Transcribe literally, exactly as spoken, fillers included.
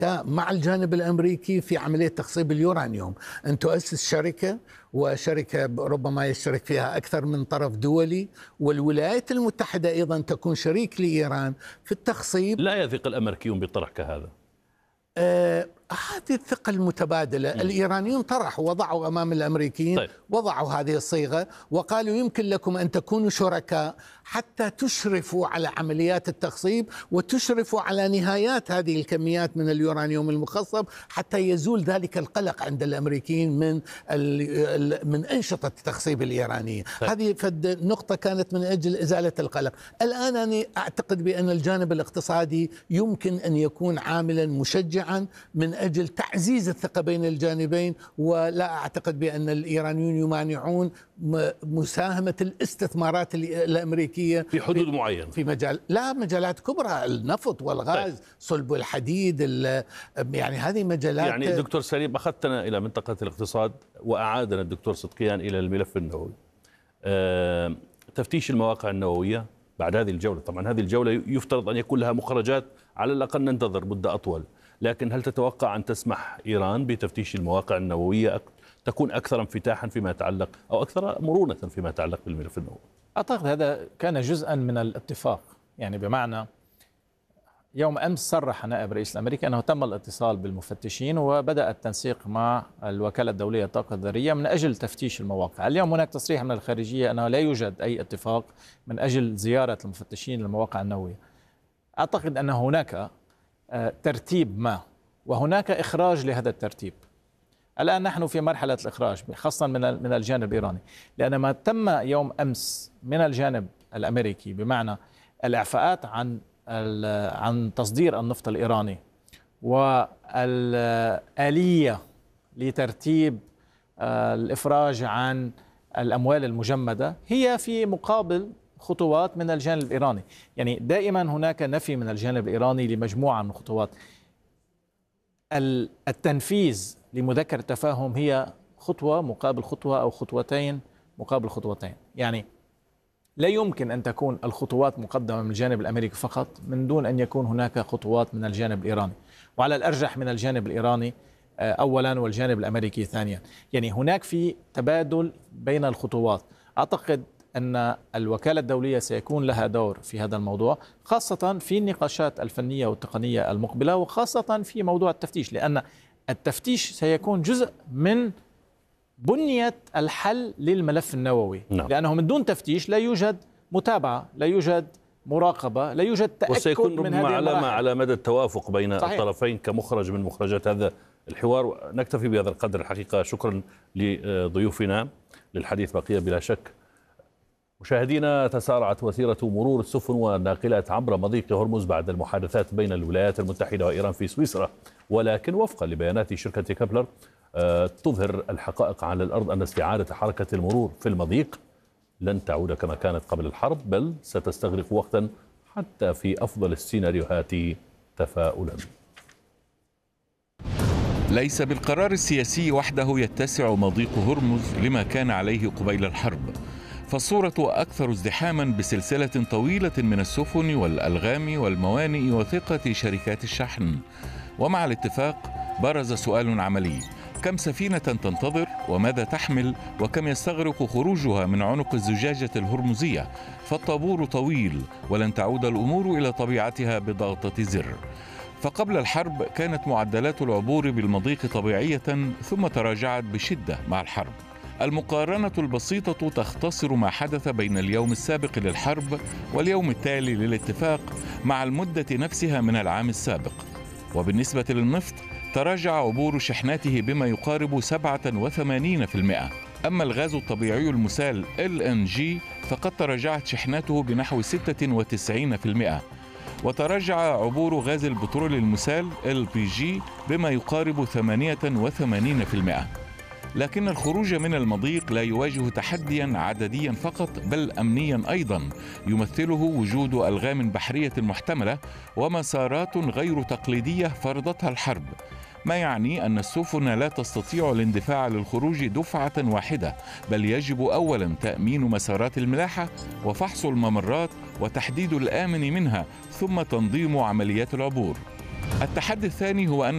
مع الجانب الأمريكي في عملية تخصيب اليورانيوم، أن تؤسس شركة، وشركة ربما يشترك فيها أكثر من طرف دولي، والولايات المتحدة أيضا تكون شريك لإيران في التخصيب. لا يثق الأمريكيون بطرح كهذا؟ آه هذه الثقة المتبادلة. م. الإيرانيون طرحوا، وضعوا أمام الأمريكيين طيب. وضعوا هذه الصيغة وقالوا يمكن لكم أن تكونوا شركاء حتى تشرفوا على عمليات التخصيب وتشرفوا على نهايات هذه الكميات من اليورانيوم المخصب، حتى يزول ذلك القلق عند الأمريكيين من من أنشطة التخصيب الإيرانية. طيب. هذه النقطة كانت من أجل إزالة القلق. الآن أنا أعتقد بأن الجانب الاقتصادي يمكن أن يكون عاملا مشجعا من أجل تعزيز الثقة بين الجانبين، ولا أعتقد بأن الإيرانيون يمانعون مساهمة الاستثمارات الأمريكية في حدود معينة، في مجال لا مجالات كبرى، النفط والغاز. طيب. صلب الحديد، يعني هذه مجالات. يعني الدكتور سليم أخذتنا إلى منطقة الاقتصاد وأعادنا الدكتور صدقيان إلى الملف النووي. أه تفتيش المواقع النووية بعد هذه الجولة، طبعا هذه الجولة يفترض أن يكون لها مخرجات، على الأقل ننتظر مدة أطول، لكن هل تتوقع أن تسمح إيران بتفتيش المواقع النووية تكون أكثر انفتاحا فيما يتعلق أو أكثر مرونة فيما يتعلق بالملف النووي؟ أعتقد هذا كان جزءا من الاتفاق، يعني بمعنى يوم أمس صرح نائب رئيس الأمريكي أنه تم الاتصال بالمفتشين وبدأ التنسيق مع الوكالة الدولية للطاقة الذرية من أجل تفتيش المواقع. اليوم هناك تصريح من الخارجية أنه لا يوجد أي اتفاق من أجل زيارة المفتشين للمواقع النووية. أعتقد أن هناك ترتيب ما، وهناك إخراج لهذا الترتيب. الآن نحن في مرحلة الإخراج خاصة من من الجانب الإيراني، لأن ما تم يوم أمس من الجانب الأمريكي بمعنى الإعفاءات عن عن تصدير النفط الإيراني والآلية لترتيب الإفراج عن الأموال المجمدة هي في مقابل خطوات من الجانب الإيراني. يعني دائما هناك نفي من الجانب الإيراني لمجموعة من الخطوات. التنفيذ لمذكرة التفاهم هي خطوة مقابل خطوة أو خطوتين مقابل خطوتين. يعني لا يمكن أن تكون الخطوات مقدمة من الجانب الأمريكي فقط من دون أن يكون هناك خطوات من الجانب الإيراني، وعلى الأرجح من الجانب الإيراني أولا والجانب الأمريكي ثانيا. يعني هناك في تبادل بين الخطوات. أعتقد أن الوكالة الدولية سيكون لها دور في هذا الموضوع، خاصة في النقاشات الفنية والتقنية المقبلة، وخاصة في موضوع التفتيش، لأن التفتيش سيكون جزء من بنية الحل للملف النووي. نعم. لأنه من دون تفتيش لا يوجد متابعة، لا يوجد مراقبة، لا يوجد تأكد وسيكون من هذه علامة على مدى التوافق بين صحيح. الطرفين كمخرج من مخرجات هذا الحوار. نكتفي بهذا القدر الحقيقة. شكرا لضيوفنا، للحديث بقية بلا شك. مشاهدينا، تسارعت وتيرة مرور السفن والناقلات عبر مضيق هرمز بعد المحادثات بين الولايات المتحدة وإيران في سويسرا، ولكن وفقا لبيانات شركة كابلر تظهر الحقائق على الأرض أن استعادة حركة المرور في المضيق لن تعود كما كانت قبل الحرب، بل ستستغرق وقتا حتى في أفضل السيناريوهات تفاؤلا. ليس بالقرار السياسي وحده يتسع مضيق هرمز لما كان عليه قبيل الحرب، فالصورة أكثر ازدحاما بسلسلة طويلة من السفن والألغام والموانئ وثقة شركات الشحن. ومع الاتفاق برز سؤال عملي: كم سفينة تنتظر، وماذا تحمل، وكم يستغرق خروجها من عنق الزجاجة الهرمزية؟ فالطابور طويل ولن تعود الأمور إلى طبيعتها بضغطة زر. فقبل الحرب كانت معدلات العبور بالمضيق طبيعية، ثم تراجعت بشدة مع الحرب. المقارنة البسيطة تختصر ما حدث بين اليوم السابق للحرب واليوم التالي للاتفاق مع المدة نفسها من العام السابق. وبالنسبة للنفط تراجع عبور شحناته بما يقارب سبعة وثمانين بالمئة. أما الغاز الطبيعي المسال إل إن جي فقد تراجعت شحناته بنحو ستة وتسعين بالمئة، وتراجع عبور غاز البترول المسال إل بي جي بما يقارب ثمانية وثمانين بالمئة. لكن الخروج من المضيق لا يواجه تحديا عدديا فقط، بل أمنيا أيضا، يمثله وجود ألغام بحرية محتملة ومسارات غير تقليدية فرضتها الحرب، ما يعني أن السفن لا تستطيع الاندفاع للخروج دفعة واحدة، بل يجب أولا تأمين مسارات الملاحة وفحص الممرات وتحديد الآمن منها، ثم تنظيم عمليات العبور. التحدي الثاني هو أن